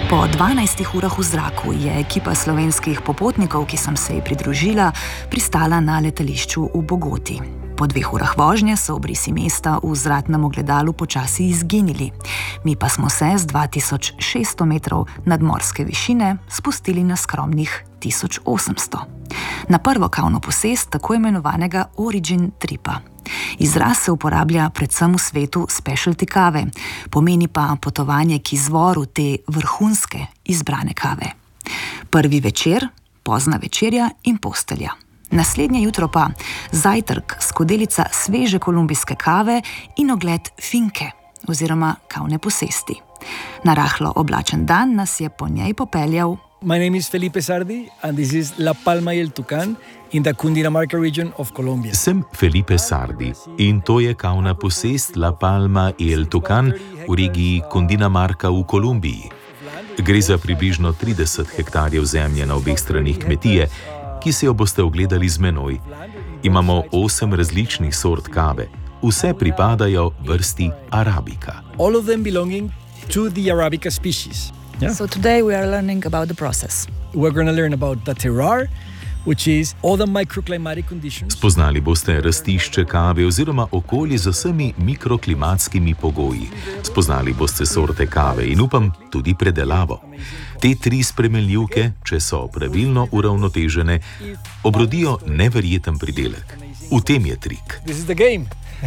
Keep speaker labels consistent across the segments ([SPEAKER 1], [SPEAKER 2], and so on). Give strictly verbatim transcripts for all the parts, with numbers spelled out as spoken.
[SPEAKER 1] Po dvanajstih urah v zraku je ekipa slovenskih popotnikov, ki sem se ji pridružila, pristala na letališču v Bogoti. Po dveh urah vožnje so obrisi mesta v zračnem ogledalu počasi izginili. Mi pa smo se z dva tisoč šeststo metrov nadmorske višine spustili na skromnih tisoč osemsto. Na prvo kavno posest tako imenovanega Origin Tripa. Izraz se uporablja predvsem v svetu specialty kave, pomeni pa potovanje k izvoru te vrhunske izbrane kave. Prvi večer, pozna večerja in postelja. Naslednje jutro pa zajtrk, skodelica sveže kolumbijske kave in ogled finke oziroma kavne posesti. Na rahlo oblačen dan nas je po njej popeljal.
[SPEAKER 2] My name is Felipe Sardi and this is La Palma y el Tucán in the Cundinamarca region of Colombia.
[SPEAKER 3] Sem Felipe Sardi in to je kavna posest La Palma y el Tucán v regiji Cundinamarca v Kolumbiji. Gre za približno trideset hektarjev zemlje na obeh stranih kmetije, ki se jo boste ogledali z menoj. Imamo osem različnih sort kave. Vse pripadajo vrsti Arabica.
[SPEAKER 2] All of them belonging to the Arabica species.
[SPEAKER 1] Yeah. So today we are learning about the process.
[SPEAKER 2] We're going to learn about the terroir, which is all the microclimatic conditions.
[SPEAKER 3] Spoznali boste rastišče kave oziroma okolje z vsemi mikroklimatskimi pogoji. Spoznali boste sorte kave in upam tudi predelavo. Te tri spremenljivke, če so pravilno uravnotežene, obrodijo neverjeten pridelek. V tem je trik.
[SPEAKER 2] This is the game.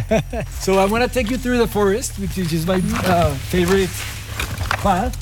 [SPEAKER 2] So I'm going to take you through the forest, which is my uh, favorite path.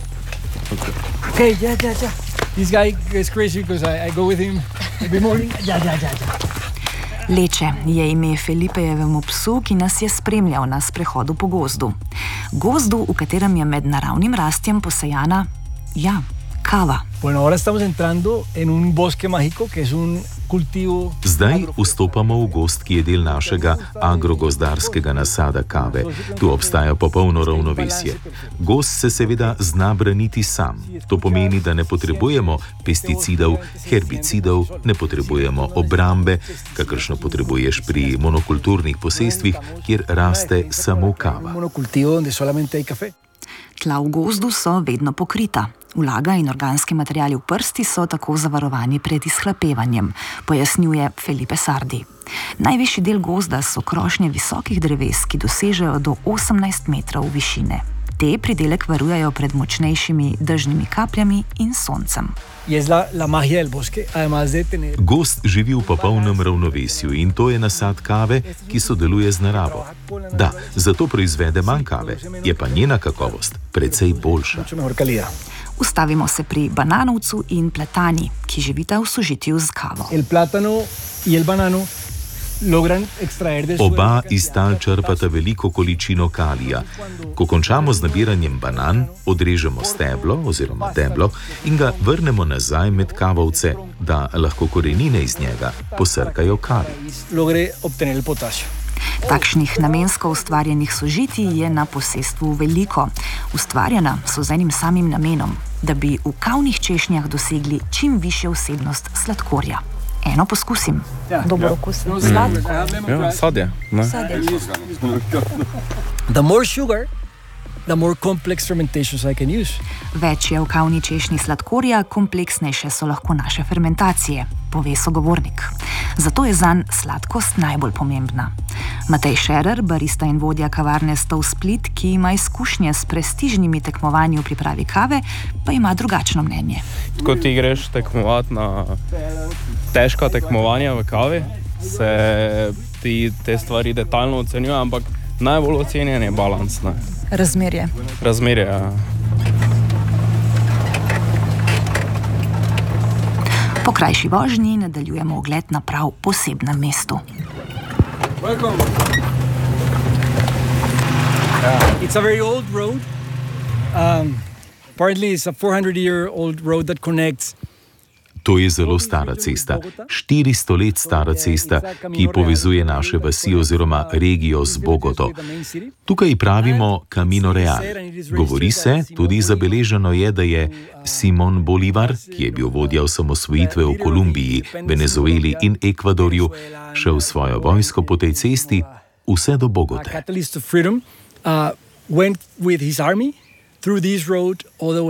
[SPEAKER 2] Okay, yeah, yeah, yeah. This guy is crazy because I, I go with him every morning. Yeah, yeah, yeah, yeah.
[SPEAKER 1] Leče je ime Felipejevemu psu, ki nas je spremljal na sprehodu po gozdu. Gozdu, v katerem je med naravnim rastjem posejana, ja, kava.
[SPEAKER 2] Bueno, ahora estamos entrando en un bosque mágico, que es un cultivo.
[SPEAKER 3] Zdaj vstopamo v gozd, ki je del našega agrogozdarskega nasada kave. Tu obstaja popolno ravnovesje. Gozd se seveda zna braniti sam. To pomeni, da ne potrebujemo pesticidov, herbicidov, ne potrebujemo obrambe, kakršno potrebuješ pri monokulturnih posestvih, kjer raste samo kava.
[SPEAKER 1] Tla v gozdu so vedno pokrita. Vlaga in organski materiali v prsti so tako zavarovani pred izhlapevanjem, pojasnjuje Felipe Sardi. Najvišji del gozda so krošnje visokih dreves, ki dosežejo do osemnajst metrov višine. Te pridelek varujejo pred močnejšimi dežnimi kapljami in soncem.
[SPEAKER 3] Gozd živi v popolnem ravnovesju in to je nasad kave, ki sodeluje z naravo. Da, zato proizvede manj kave, je pa njena kakovost precej boljša.
[SPEAKER 1] Ustavimo se pri bananovcu in platani, ki živita v sožitju z kavo.
[SPEAKER 3] Oba iz tal črpata veliko količino kalija. Ko končamo z nabiranjem banan, odrežemo steblo oziroma deblo in ga vrnemo nazaj med kavovce, da lahko korenine iz njega posrkajo kali.
[SPEAKER 1] Takšnih namensko ustvarjenih sožitij je na posestvu veliko. Ustvarjena so z enim samim namenom, da bi v kavnih češnjah dosegli čim višjo vsebnost sladkorja. Eno poskusim.
[SPEAKER 4] Ja,
[SPEAKER 1] Dobro okus.
[SPEAKER 4] Ja. Sladko. Ja, sadje.
[SPEAKER 1] Sadje.
[SPEAKER 2] The more sugar, the more complex fermentations I can use.
[SPEAKER 1] Več je v kavni češnji sladkorja, kompleksnejše so lahko naše fermentacije, pove sogovornik. Zato je zanj sladkost najbolj pomembna. Matej Šerer, barista in vodja kavarne Stov Split, ki ima izkušnje s prestižnimi tekmovanji v pripravi kave, pa ima drugačno mnenje.
[SPEAKER 4] Ko ti greš tekmovati na težka tekmovanja v kavi, se ti te stvari detaljno ocenjuje, ampak najbolj ocenjen je balans. Ne?
[SPEAKER 1] Razmerje.
[SPEAKER 4] Razmerje, ja.
[SPEAKER 1] Po krajši vožnji nadaljujemo ogled na prav posebnem mestu.
[SPEAKER 2] Welcome. Uh, it's a very old road. Um, apparently it's a four hundred year old road that connects.
[SPEAKER 3] To je zelo stara cesta, štiristo let stara cesta, ki povezuje naše vasi oziroma regijo z Bogoto. Tukaj pravimo Camino Real. Govori se, tudi zabeleženo je, da je Simon Bolivar, ki je bil vodja osamosvojitve v Kolumbiji, Venezueli in Ekvadorju, šel svojo vojsko po tej cesti vse do Bogote.